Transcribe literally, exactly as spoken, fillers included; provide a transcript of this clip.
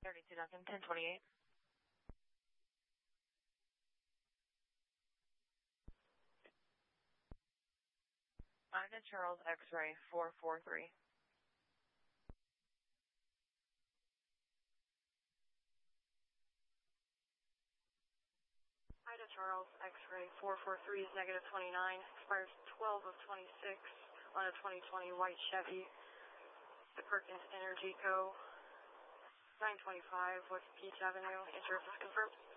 thirty-two Duncan, ten twenty-eight. Ida Charles X-ray four four three. Ida Charles X-ray four four three is negative twenty-nine, expires twelve of twenty-six on a twenty twenty white Chevy. The Perkins Energy Co. nine twenty-five West Peach Avenue. Insurance is confirmed.